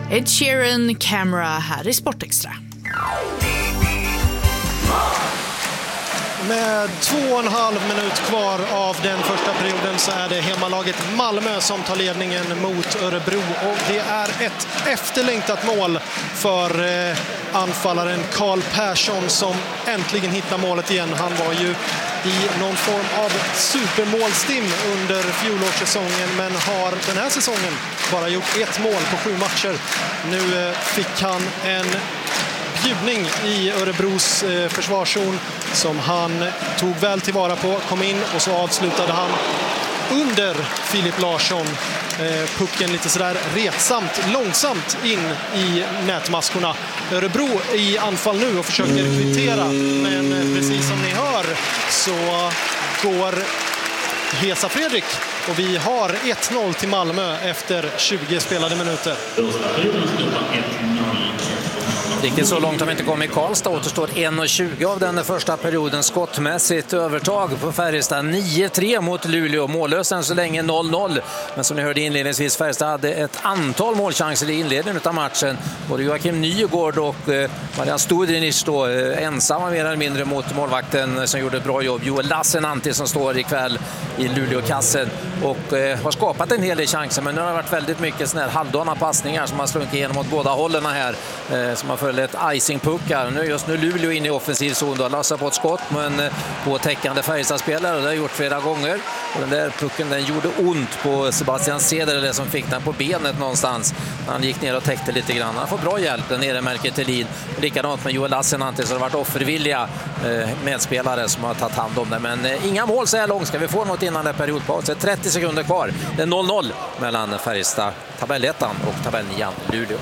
Ed Sheeran, Camera här i Sportextra. Med 2,5 minut kvar av den första perioden så är det hemmalaget Malmö som tar ledningen mot Örebro. Och det är ett efterlängtat mål för anfallaren Karl Persson som äntligen hittar målet igen. Han var ju i någon form av supermålstim under fjolårssäsongen men har den här säsongen bara gjort ett mål på 7 matcher. Nu fick han en bjudning i Örebros försvarszon som han tog väl tillvara på, kom in och så avslutade han under Filip Larsson pucken lite sådär retsamt, långsamt in i nätmaskorna. Örebro i anfall nu och försöker kvittera, men precis som ni hör så går Hesa Fredrik och vi har 1-0 till Malmö efter 20 spelade minuter. Riktigt så långt har vi inte kommit i Karlstad. Återstår 1:20 av den första perioden. Skottmässigt övertag på Färjestad. 9-3 mot Luleå. Mållösen så länge 0-0. Men som ni hörde inledningsvis, Färjestad hade ett antal målchanser i inledningen av matchen. Både Joakim Nygård och Marian Studrinic då ensamma mer eller mindre mot målvakten som gjorde ett bra jobb. Joel Lassinantti som står ikväll i Luleå-kassen och har skapat en hel del chanser. Men nu har det varit väldigt mycket såna här halvdana passningar som har slunkit igenom åt båda hållen här. Som har följt ett icing-puckar. Just nu Luleå in i offensiv zon. Då lassar på ett skott men på täckande Färjestad-spelare. Det har gjort flera gånger. Och den där pucken den gjorde ont på Sebastian Cederle som fick den på benet någonstans. Han gick ner och täckte lite grann. Han får bra hjälp där nere, Melker Thelin. Likadant med Joel Lassinantti så har det varit offervilliga medspelare som har tagit hand om det. Men inga mål så här långt. Ska vi få något innan det periodpaus? 30 sekunder kvar. Det är 0-0 mellan Färjestad, tabellettan och tabellnian Luleå.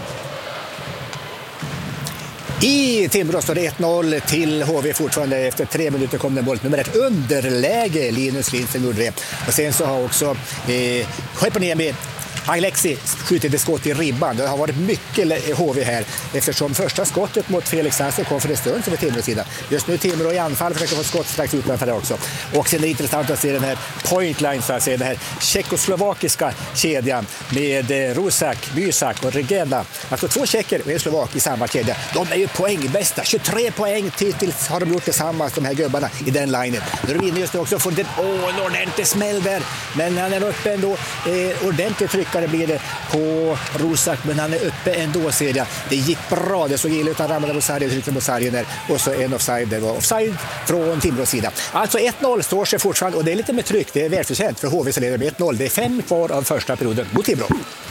I Timrå står det 1-0 till HV fortfarande. Efter 3 minuter kom den bollen. Nummer 1 underläge. Linus Lindström gjorde det. Och sen så har också Koiponiemi Alexi skjutit ett skott i ribban. Det har varit mycket HV här eftersom första skottet mot Felix Hansen kom för en stund för Timrås sida. Just nu Timrå i anfall försöker få skott strax utanför det också. Och sen är det intressant att se den här pointline, så att säga, den här tjeckoslovakiska kedjan med Rusak, Mysak och Regena. Alltså 2 tjecker och en slovak i samma kedja. De är ju poängbästa. 23 poäng hittills har de gjort tillsammans, de här gubbarna i den linjen. Nu är de inne just nu också för en ordentlig smäll där. Men han är uppe ändå ordentligt tryck. Det blir det på Rusak, men han är uppe ändå, ser jag. Det gick bra, det såg illa ut. Han ramlade mot sargen, tryckte mot sargen där. Och så en offside, det var offside från Timrås sida. Alltså 1-0 står sig fortfarande och det är lite med tryck. Det är välförtjänt för HV så leder med 1-0. Det är 5 kvar av första perioden mot Timrå.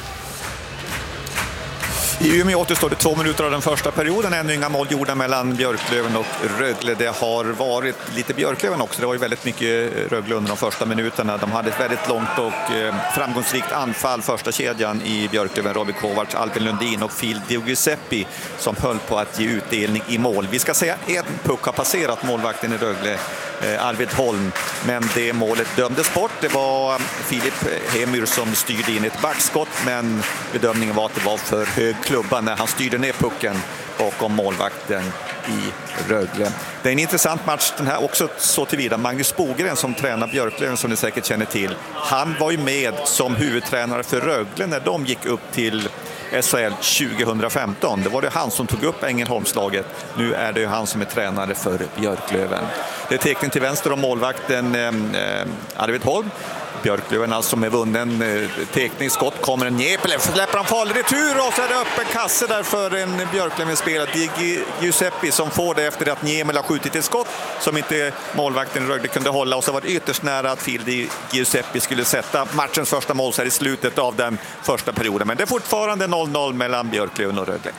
I Umeå återstår det 2 minuter av den första perioden. Ännu inga mål gjorda mellan Björklöven och Rögle. Det har varit lite Björklöven också. Det var ju väldigt mycket Rögle under de första minuterna. De hade ett väldigt långt och framgångsrikt anfall. Första kedjan i Björklöven, Robin Kovacs, Albin Lundin och Phil Di Giuseppe som höll på att ge utdelning i mål. Vi ska säga en puck har passerat målvakten i Rögle, Arvid Holm, men det målet dömdes bort. Det var Filip Hemyr som styrde in ett backskott, men bedömningen var att det var för hög klubba när han styrde ner pucken bakom målvakten i Rögle. Det är en intressant match den här också så tillvida. Magnus Bogren som tränar Björklöven, som ni säkert känner till, han var ju med som huvudtränare för Rögle när de gick upp till SHL 2015. Det var det han som tog upp Ängelholmslaget. Nu är det ju han som är tränare för Björklöven. Det är teckning till vänster om målvakten Arvid Holm. Björklöven alltså med vunnen tekningsskott. Kommer en Njepele, släpper han farlig retur och så är det öppen kasse där för en Björklöven-spelare, Di Giuseppe, som får det efter att Njemel har skjutit ett skott som inte målvakten Rögle kunde hålla, och så var det ytterst nära att Phil Di Giuseppe skulle sätta matchens första mål så här i slutet av den första perioden. Men det är fortfarande 0-0 mellan Björklöven och Rögle.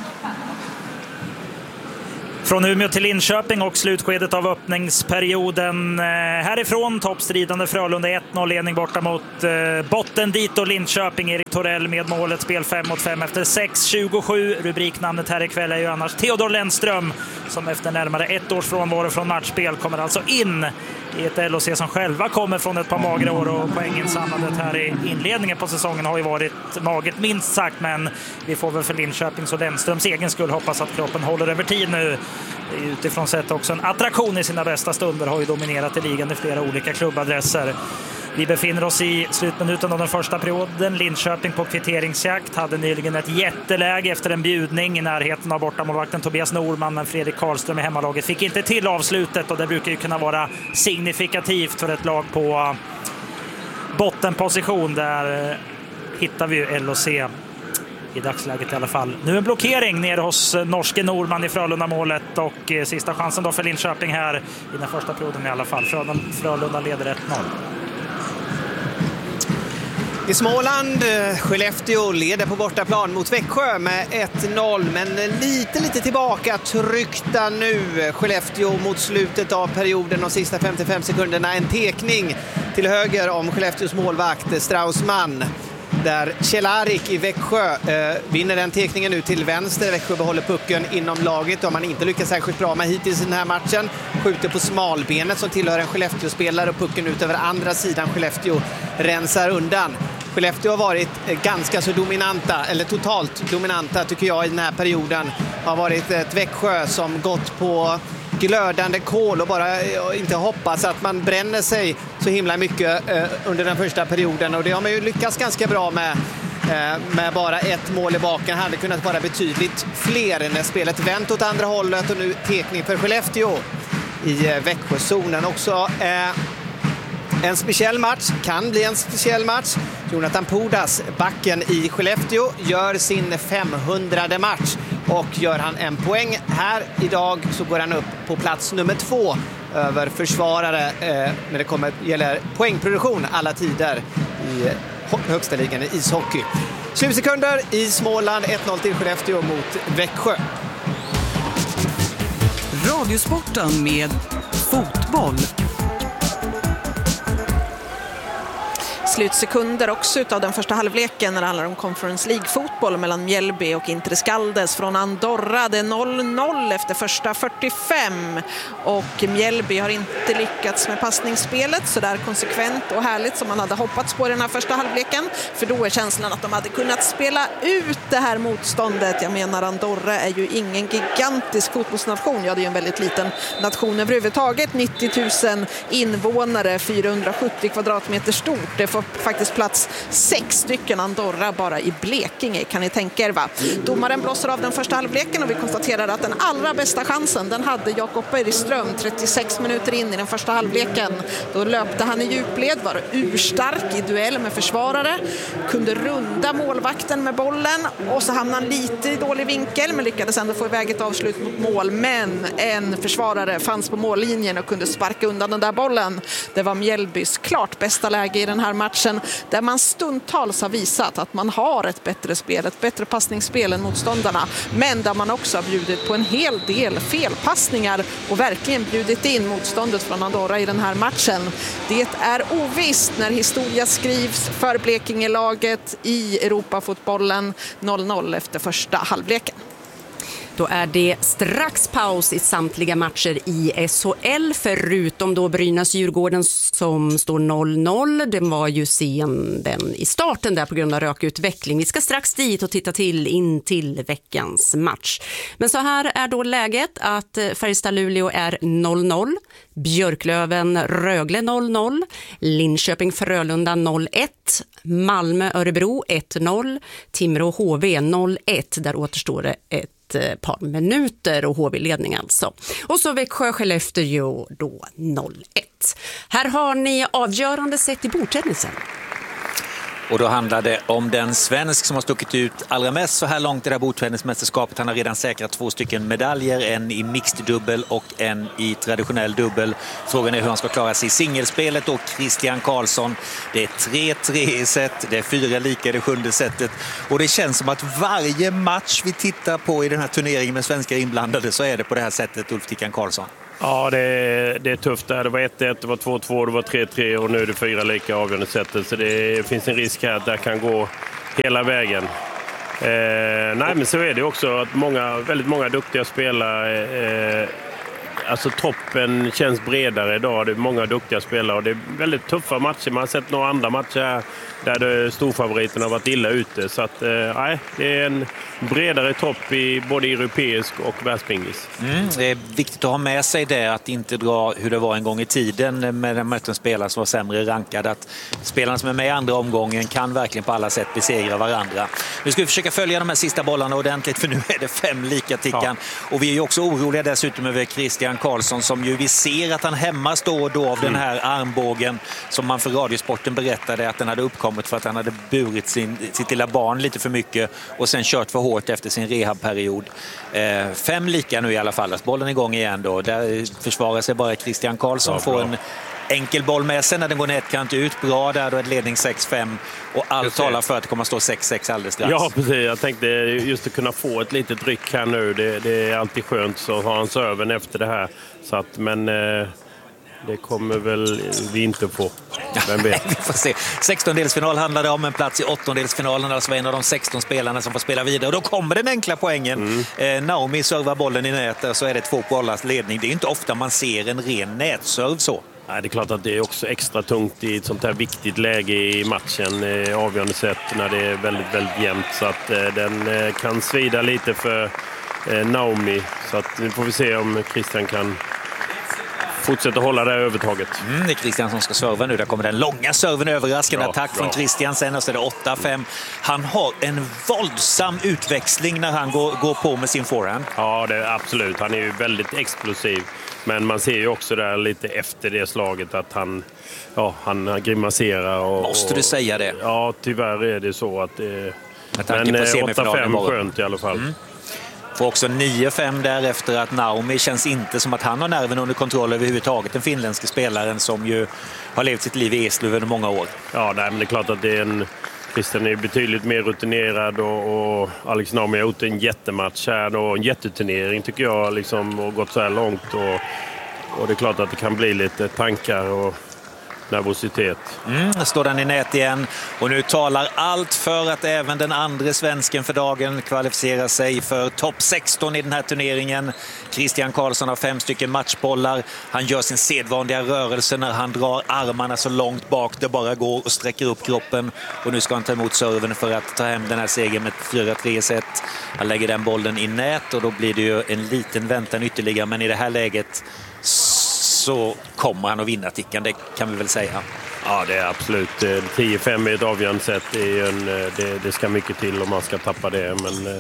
Från Umeå till Linköping och slutskedet av öppningsperioden. Härifrån toppstridande Frölunda 1-0-ledning borta mot botten dit och Linköping. Erik Torell med målet, spel 5-5 efter 6:27. Rubriknamnet här ikväll är ju annars Theodor Lennström som efter närmare 1 års frånvaro från matchspel kommer alltså in i ett LHC som själva kommer från ett par magra år, och poänginsamlandet här i inledningen på säsongen har ju varit maget minst sagt, men vi får väl för Linköpings och Lennströms egen skull hoppas att kroppen håller över tid nu. Utifrån sett också en attraktion i sina bästa stunder, har ju dominerat i ligan i flera olika klubbadresser. Vi befinner oss i slutminuten av den första perioden. Linköping på kvitteringsjakt hade nyligen ett jätteläge efter en bjudning i närheten av bortamålvakten Tobias Norman, men Fredrik Karlström i hemmalaget fick inte till avslutet, och det brukar ju kunna vara signifikativt för ett lag på bottenposition. Där hittar vi ju LOC i dagsläget i alla fall. Nu en blockering nere hos norske Norman i Frölunda-målet, och sista chansen då för Linköping här i den första perioden i alla fall. Frölunda leder 1-0. I Småland, Skellefteå leder på bortaplan mot Växjö med 1-0, men lite tillbaka tryckta nu. Skellefteå mot slutet av perioden, de sista 55 sekunderna. En tekning till höger om Skellefteås målvakt Straussman, där Kjellarik i Växjö vinner den tekningen ut till vänster. Växjö behåller pucken inom laget, och man inte lyckas särskilt bra med hittills i den här matchen. Skjuter på smalbenet som tillhör en Skellefteå-spelare, och pucken ut över andra sidan. Skellefteå rensar undan. Skellefteå har varit ganska så dominanta, eller totalt dominanta tycker jag i den här perioden. Har varit ett Växjö som gått på glödande kol och bara inte hoppas att man bränner sig så himla mycket under den första perioden, och det har man ju lyckats ganska bra med bara ett mål i baken. Hade kunnat vara betydligt fler när spelet vänt åt andra hållet, och nu tekning för Skellefteå i Växjözonen. Också en speciell match, kan bli en speciell match. Jonathan Pudas, backen i Skellefteå, gör sin 500:e match, och gör han en poäng här idag så går han upp på plats nummer 2 över försvarare när det gäller poängproduktion alla tider i högsta ligan i ishockey. Slutsekunder i Småland, 1-0 till Skellefteå mot Växjö. Radiosporten med fotboll. Slutsekunder också utav den första halvleken när det handlar om Conference League-fotboll mellan Mjällby och Inter Skaldes från Andorra. Det är 0-0 efter första 45, och Mjällby har inte lyckats med passningsspelet så där konsekvent och härligt som man hade hoppats på i den här första halvleken, för då är känslan att de hade kunnat spela ut det här motståndet. Jag menar, Andorra är ju ingen gigantisk fotbollsnation, ja, det är ju en väldigt liten nation överhuvudtaget, 90 000 invånare, 470 kvadratmeter stort. Det får faktiskt plats 6 stycken Andorra bara i Blekinge, kan ni tänka er, va? Domaren blåser av den första halvleken, och vi konstaterar att den allra bästa chansen den hade Jakob Bergström 36 minuter in i den första halvleken. Då löpte han i djupled, var urstark i duell med försvarare, kunde runda målvakten med bollen, och så hamnade han lite i dålig vinkel men lyckades ändå få iväg ett avslut mot mål. Men en försvarare fanns på mållinjen och kunde sparka undan den där bollen. Det var Mjällbys klart bästa läge i den här matchen, där man stundtals har visat att man har ett bättre spel, ett bättre passningsspel än motståndarna, men där man också har bjudit på en hel del felpassningar och verkligen bjudit in motståndet från Andorra i den här matchen. Det är ovisst när historia skrivs för Blekinge-laget i Europafotbollen. 0-0 efter första halvleken. Då är det strax paus i samtliga matcher i SHL, förutom då Brynäs-Djurgården som står 0-0. Den var ju sen den i starten där på grund av rökutveckling. Vi ska strax dit och titta in till veckans match. Men så här är då läget att Färjestad-Luleå är 0-0. Björklöven-Rögle 0-0. Linköping-Frölunda 0-1. Malmö-Örebro 1-0. Timrå-HV 0-1. Där återstår det ett par minuter och HV-ledning alltså. Och så Växjö-Skellefteå då 0-1. Här har ni avgörande sett i bordtennisen. Och då handlar det om den svensk som har stuckit ut allra mest så här långt i det här bordtennismästerskapet. Han har redan säkrat 2 stycken medaljer, en i mixed dubbel och en i traditionell dubbel. Frågan är hur han ska klara sig i singelspelet. Och Christian Karlsson, det är 3-3 i set, det är 4 lika i det 7:e setet. Och det känns som att varje match vi tittar på i den här turneringen med svenskar inblandade så är det på det här sättet, Ulf Tickan Karlsson. Ja, det är tufft där. Det var 1-1, det var 2-2, det var 3-3 och nu är det 4 lika avgörande sättet. Så det finns en risk här att det kan gå hela vägen. Nej, men så är det också att väldigt många duktiga spelare alltså toppen känns bredare idag. Det är många duktiga spelare och det är väldigt tuffa matcher. Man har sett några andra matcher här där storfavoriterna har varit illa ute. Så att, nej, det är en bredare topp i både europeisk och världspingis. Det är viktigt att ha med sig det, att inte dra hur det var en gång i tiden med en möten spelare som var sämre rankade. Att spelarna som är med i andra omgången kan verkligen på alla sätt besegra varandra. Nu ska vi försöka följa de här sista bollarna ordentligt, för nu är det 5 lika tickan. Ja. Och vi är ju också oroliga dessutom över Christian Karlsson, som ju vi ser att han hämmas då och då av den här armbågen som man för Radiosporten berättade att den hade uppkommit för att han hade burit sitt lilla barn lite för mycket och sen kört för hårt efter sin rehabperiod. 5 lika nu i alla fall. Bollen är igång igen då. Där försvarar sig bara Christian Karlsson, får en enkel boll med sig när den går netkant ut. Bra där, då är det ledning 6-5 och allt talar för att det kommer att stå 6-6 alldeles strax. Ja, precis. Jag tänkte just att kunna få ett litet ryck här nu. Det är alltid skönt, så har han serven efter det här. Så att, men det kommer väl vi inte få. Vem vet? Vi får se. 16-delsfinal handlade om en plats i 8-delsfinalen, alltså en av de 16 spelarna som får spela vidare. Och då kommer den enkla poängen. Naomi servar bollen i nätet, så är det 2 bollars ledning. Det är inte ofta man ser en ren nätserv så. Nej, det är klart att det är också extra tungt i ett sånt här viktigt läge i matchen, avgörande sätt när det är väldigt, väldigt jämnt. Så att den kan svida lite för Naomi. Så att nu får vi se om Christian kan fortsätta hålla det här övertaget. Det är Christian som ska serva nu. Där kommer den långa serven, överraskande attack från Christian. Sen och så är det 8-5. Han har en våldsam utväxling när han går på med sin forehand. Ja, det är absolut. Han är ju väldigt explosiv. Men man ser ju också där lite efter det slaget att han grimaserar. Måste du säga det? Ja, tyvärr är det så att det... Men 8-5 skönt i alla fall. Får också 9-5 därefter att Naomi känns inte som att han har nerven under kontroll överhuvudtaget. Den finländske spelaren som ju har levt sitt liv i Eslöv under många år. Ja, men det är klart att det är Christian är betydligt mer rutinerad och Alex Naomi har gjort en jättematch här och en jätteturnering tycker jag liksom, och gått så här långt och det är klart att det kan bli lite tankar och nervositet. Står den i nät igen och nu talar allt för att även den andra svensken för dagen kvalificerar sig för topp 16 i den här turneringen. Christian Karlsson har 5 stycken matchbollar. Han gör sin sedvanliga rörelse när han drar armarna så långt bak det bara går och sträcker upp kroppen. Och nu ska han ta emot serven för att ta hem den här segern med 4-3 set. Han lägger den bollen i nät och då blir det ju en liten väntan ytterligare, men i det här läget så kommer han att vinna tickan, det kan vi väl säga. Ja, det är absolut. 10-5 är ett avgörande sätt. Det ska mycket till om man ska tappa det.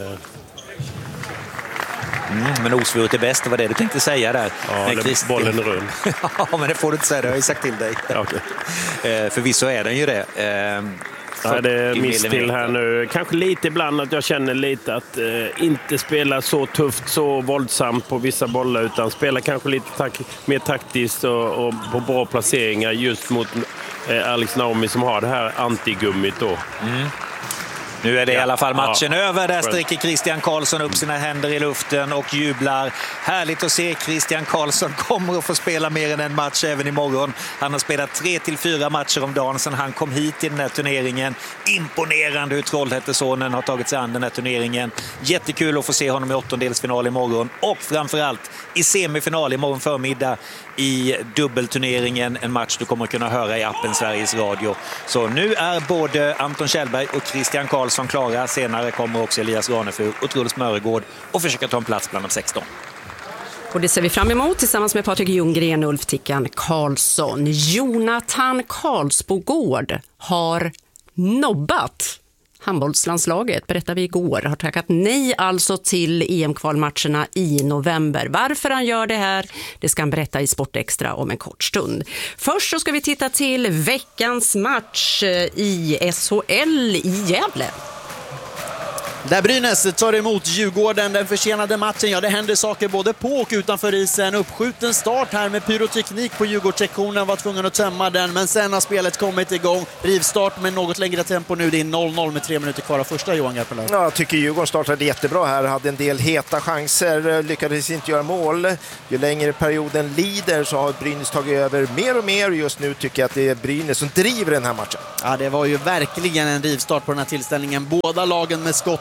Men osvuret är bäst, det var det du tänkte säga där. Ja, bollen är rund. Ja, men det får du inte säga, det har jag sagt till dig. Okay. Förvisso är den ju det. Ja, det är miss till här nu. Kanske lite ibland att jag känner lite att inte spela så tufft, så våldsamt på vissa bollar, utan spela kanske lite mer taktiskt och på bra placeringar just mot Alex Naomi som har det här antigummit då. Nu är det i alla fall matchen över. Där sträcker Christian Karlsson upp sina händer i luften och jublar. Härligt att se. Christian Karlsson kommer att få spela mer än en match även imorgon. Han har spelat 3-4 matcher om dagen sedan han kom hit till den här turneringen. Imponerande hur Trollhättesonen har tagit sig an den här turneringen. Jättekul att få se honom i 8-delsfinal imorgon. Och framförallt i semifinal imorgon förmiddag i dubbelturneringen. En match du kommer att kunna höra i appen Sveriges Radio. Så nu är både Anton Kjellberg och Christian Karlsson klara. Senare kommer också Elias Ranefur och Truls Mörregård och försöka ta en plats bland de 16. Och det ser vi fram emot tillsammans med Patrik Ljunggren och Ulf Tickan Karlsson. Jonathan Karlsbogård har nobbat handbollslandslaget, berättade vi igår, har tackat nej alltså till EM-kvalmatcherna i november. Varför han gör det här, det ska han berätta i Sportextra om en kort stund. Först så ska vi titta till veckans match i SHL i Gävle. Där Brynäs tar emot Djurgården, den försenade matchen. Ja, det händer saker både på och utanför isen. Uppskjuten start här med pyroteknik på Djurgårdssektionen, var tvungen att tömma den. Men sen har spelet kommit igång. Rivstart med något längre tempo nu. Det är 0-0 med 3 minuter kvar av första, Johan Garpenlöv. Ja, jag tycker Djurgården startade jättebra här. Hade en del heta chanser, lyckades inte göra mål. Ju längre perioden lider så har Brynäs tagit över mer och mer. Just nu tycker jag att det är Brynäs som driver den här matchen. Ja, det var ju verkligen en rivstart på den här tillställningen. Båda lagen med skott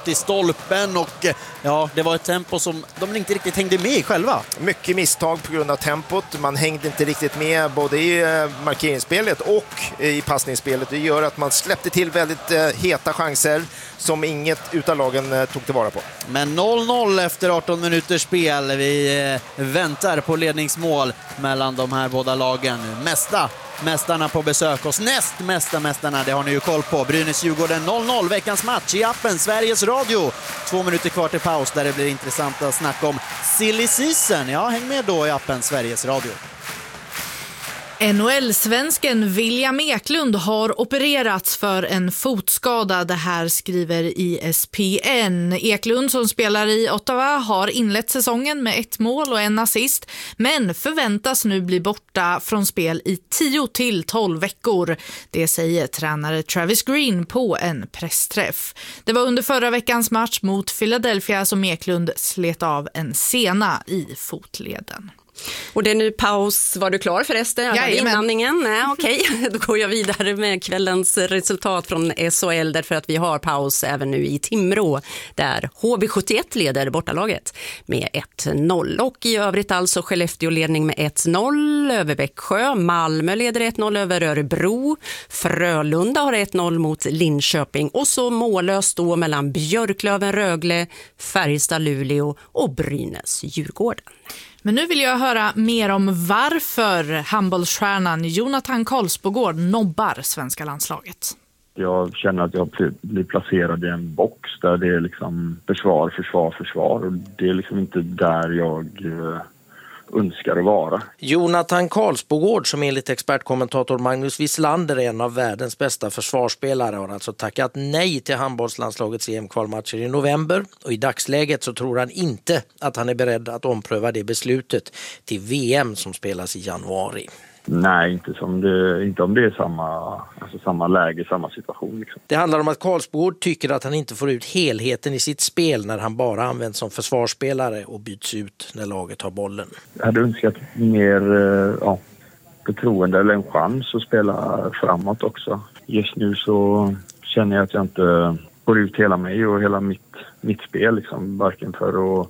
i stolpen och ja, det var ett tempo som de inte riktigt hängde med i själva. Mycket misstag på grund av tempot. Man hängde inte riktigt med både i markeringsspelet och i passningsspelet. Det gör att man släppte till väldigt heta chanser som inget utav lagen tog tillvara på. Men 0-0 efter 18 minuters spel. Vi väntar på ledningsmål mellan de här båda lagen. Mästarna på besök och mästarna, det har ni ju koll på. Brynäs-Djurgården 0-0, veckans match i appen Sveriges Radio. 2 minuter kvar till paus där det blir intressant att snacka om silly season. Ja, häng med då i appen Sveriges Radio. NHL-svensken William Eklund har opererats för en fotskada. Det här skriver ESPN. Eklund som spelar i Ottawa har inlett säsongen med 1 mål och 1 assist, men förväntas nu bli borta från spel i 10 till 12 veckor. Det säger tränare Travis Green på en pressträff. Det var under förra veckans match mot Philadelphia som Eklund slet av en sena i fotleden. Och det är nu paus. Var du klar förresten? Ja, inandningen? Nej, okej. Då går jag vidare med kvällens resultat från SHL därför att vi har paus även nu i Timrå där HV71 leder bortalaget med 1-0. Och i övrigt alltså Skellefteå ledning med 1-0 över Växjö. Malmö leder 1-0 över Örebro. Frölunda har 1-0 mot Linköping. Och så mållöst då mellan Björklöven, Rögle, Färjestad, Luleå och Brynäs, Djurgården. Men nu vill jag höra mer om varför handbollsstjärnan Jonathan Karlsbogård nobbar svenska landslaget. Jag känner att jag blir placerad i en box där det är liksom försvar. Och det är liksom inte där jag önskar att vara. Jonathan Karlsbogård, som enligt expertkommentator Magnus Wislander är en av världens bästa försvarsspelare, har alltså tackat nej till handbollslandslagets EM-kvalmatcher i november, och i dagsläget så tror han inte att han är beredd att ompröva det beslutet till VM som spelas i januari. Nej, inte om det är samma läge, samma situation. Liksom. Det handlar om att Karlsbogård tycker att han inte får ut helheten i sitt spel när han bara används som försvarsspelare och byts ut när laget har bollen. Jag hade önskat mer förtroende eller en chans att spela framåt också. Just nu så känner jag att jag inte får ut hela mig och hela mitt spel. Liksom, varken för att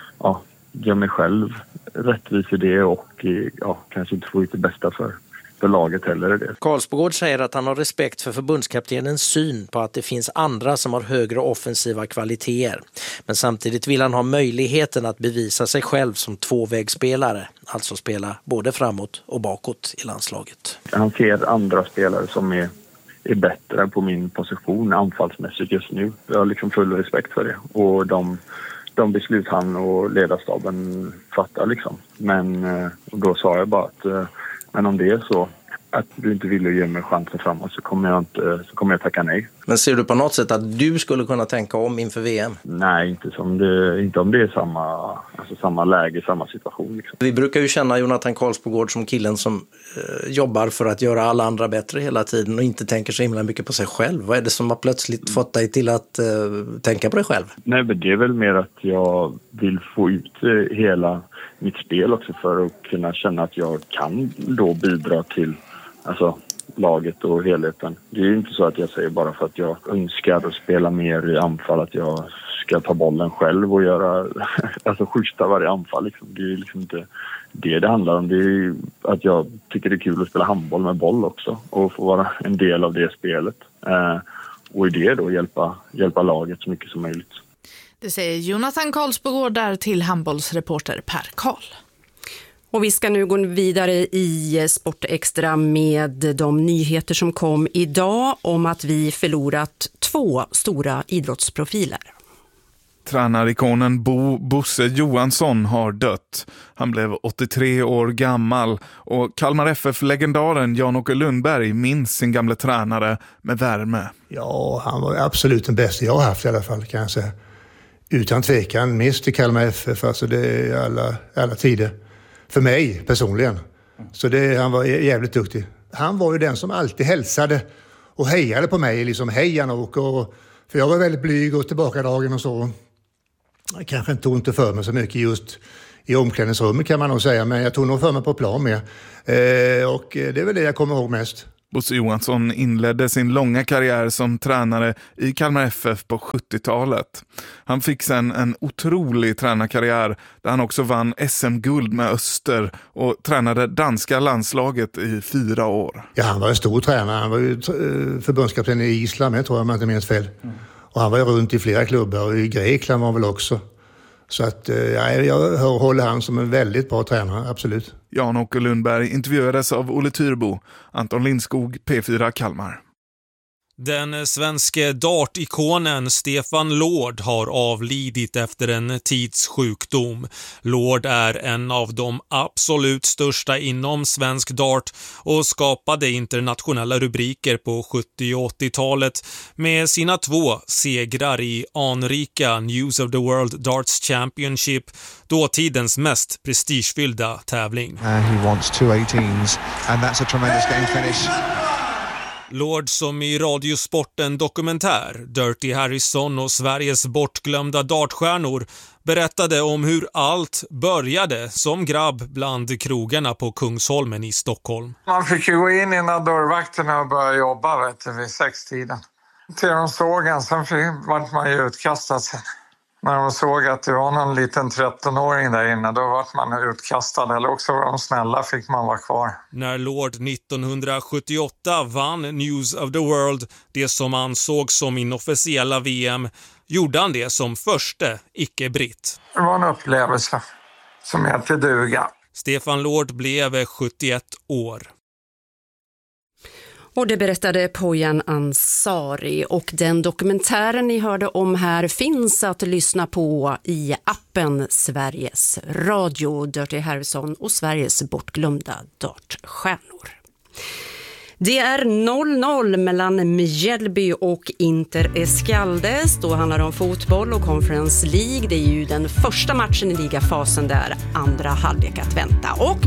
ge mig själv rättvis i det och kanske inte få ut det bästa för laget heller. Det. Karlsbogård säger att han har respekt för förbundskaptenens syn på att det finns andra som har högre offensiva kvaliteter. Men samtidigt vill han ha möjligheten att bevisa sig själv som tvåvägsspelare, alltså spela både framåt och bakåt i landslaget. Han ser andra spelare som är bättre på min position anfallsmässigt just nu. Jag har liksom full respekt för det. Och de beslut han och ledarstaben fattar liksom. Men då sa jag bara att men om det är så att du inte vill ge mig chansen framåt så kommer jag tacka nej. Men ser du på något sätt att du skulle kunna tänka om inför VM? Nej, inte om det är samma läge, samma situation. Liksom. Vi brukar ju känna Jonathan Karlsbogård som killen som jobbar för att göra alla andra bättre hela tiden och inte tänker så himla mycket på sig själv. Vad är det som har plötsligt fått dig till att tänka på dig själv? Nej, men det är väl mer att jag vill få ut hela mitt spel också för att kunna känna att jag kan då bidra till laget och helheten. Det är ju inte så att jag säger bara för att jag önskar att spela mer i anfall att jag ska ta bollen själv och göra skjuta varje anfall. Liksom. Det är ju liksom inte det handlar om. Det är ju att jag tycker det är kul att spela handboll med boll också och få vara en del av det spelet. Och i det då hjälpa laget så mycket som möjligt. Det säger Jonathan Karlsbogård där till handbollsreporter Per Karl. Och vi ska nu gå vidare i Sportextra med de nyheter som kom idag om att vi förlorat 2 stora idrottsprofiler. Tränarikonen Bosse Johansson har dött. Han blev 83 år gammal och Kalmar FF-legendaren Jan-Åke Lundberg minns sin gamla tränare med värme. Ja, han var absolut den bästa jag har haft i alla fall, kan jag säga. Utan tvekan, minst i Kalmar FF, alltså det är alla tider. För mig personligen. Så han var jävligt duktig. Han var ju den som alltid hälsade och hejade på mig. Liksom, hej Jan-Åke. För jag var väldigt blyg och tillbakadragen och så. Jag kanske inte tog inte för mig så mycket just i omklädningsrummet kan man nog säga. Men jag tog nog för mig på plan med. Och det är väl det jag kommer ihåg mest. Bosse Johansson inledde sin långa karriär som tränare i Kalmar FF på 70-talet. Han fick sen en otrolig tränarkarriär där han också vann SM-guld med Öster och tränade danska landslaget i 4 år. Ja, han var en stor tränare. Han var ju förbundskapten i Island, jag tror jag inte minns fel. Och han var ju runt i flera klubbar och i Grekland var han väl också. Så att jag håller han som en väldigt bra tränare, absolut. Jan-Åke Lundberg intervjuades av Olle Tyrbo, Anton Lindskog, P4 Kalmar. Den svenske dartikonen Stefan Lord har avlidit efter en tids sjukdom. Lord är en av de absolut största inom svensk dart och skapade internationella rubriker på 70- och 80-talet med sina 2 segrar i anrika News of the World Darts Championship, dåtidens mest prestigefyllda tävling. He wants 2 18s and that's a tremendous game finish. Lord, som i Radiosporten dokumentär Dirty Harrison och Sveriges bortglömda dartstjärnor, berättade om hur allt började som grabb bland krogarna på Kungsholmen i Stockholm. Man fick ju gå in innan dörrvakterna och börja jobba vid 6-tiden. Till de såg en, sen vart man ju utkastad sen. När de såg att det var någon liten 13-åring där inne, då vart man utkastad. Eller också var de snälla, fick man vara kvar. När Lord 1978 vann News of the World, det som ansågs som inofficiella VM, gjorde han det som första icke-britt. Det var en upplevelse som heter duga. Stefan Lord blev 71 år. Och det berättade Poyan Ansari, och den dokumentären ni hörde om här finns att lyssna på i appen Sveriges Radio, Dirty Harrison och Sveriges bortglömda dartstjärnor. Det är 0-0 mellan Mjällby och Inter Escaldes. Då handlar det om fotboll och Conference League. Det är ju den första matchen i ligafasen där, andra halvlek att vänta. Och